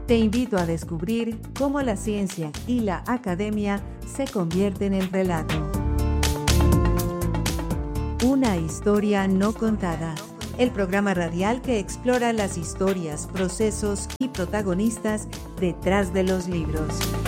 Te invito a descubrir cómo la ciencia y la academia se convierten en relato. Una historia no contada. El programa radial que explora las historias, procesos y protagonistas detrás de los libros.